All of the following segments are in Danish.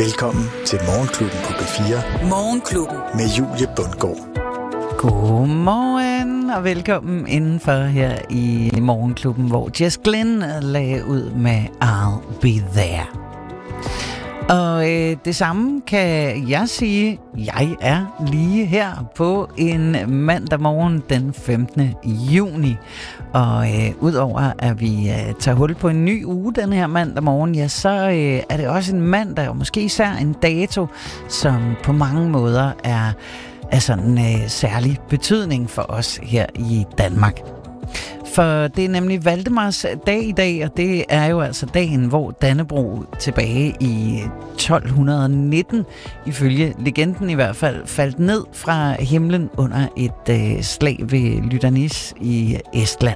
Velkommen til Morgenklubben på P4. Morgenklubben med Julie Bundgaard. Godmorgen og velkommen indenfor her i Morgenklubben, hvor Jess Glynne lagde ud med I'll Be There. Og det samme kan jeg sige. Jeg er lige her på en mandag morgen den 15. juni. Og udover at vi tager hul på en ny uge den her mandag morgen, ja, så er det også en mandag, og måske især en dato, som på mange måder er af sådan særlig betydning for os her i Danmark. For det er nemlig Valdemars dag i dag, og det er jo altså dagen, hvor Dannebrog tilbage i 1219, ifølge legenden i hvert fald, faldt ned fra himlen under et slag ved Lydanis i Estland.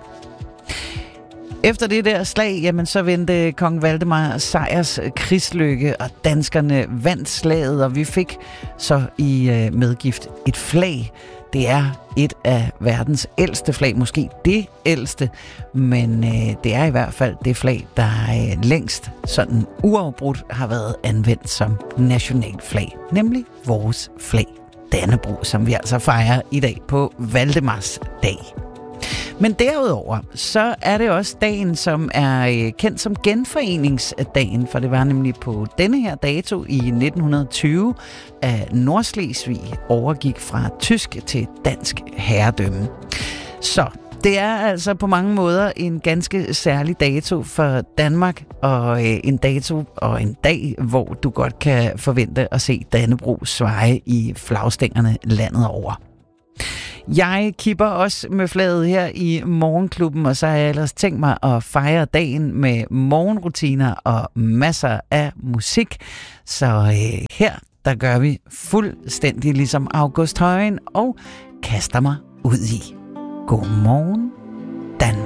Efter det der slag, jamen, så vendte kong Valdemar sejrs krigslykke, og danskerne vandt slaget, og vi fik så i medgift et flag. Det er et af verdens ældste flag, måske det ældste, men det er i hvert fald det flag, der længst sådan uafbrudt har været anvendt som nationalflag, nemlig vores flag, Dannebrog, som vi altså fejrer i dag på Valdemars dag. Men derudover, så er det også dagen, som er kendt som genforeningsdagen, for det var nemlig på denne her dato i 1920, at Nordslesvig overgik fra tysk til dansk herredømme. Så det er altså på mange måder en ganske særlig dato for Danmark, og en dato og en dag, hvor du godt kan forvente at se Dannebrog svaje i flagstængerne landet over. Jeg kipper også med flaget her i Morgenklubben, og så har jeg ellers tænkt mig at fejre dagen med morgenrutiner og masser af musik. Så her, der gør vi fuldstændig ligesom August Højen og kaster mig ud i. Godmorgen, Danmark.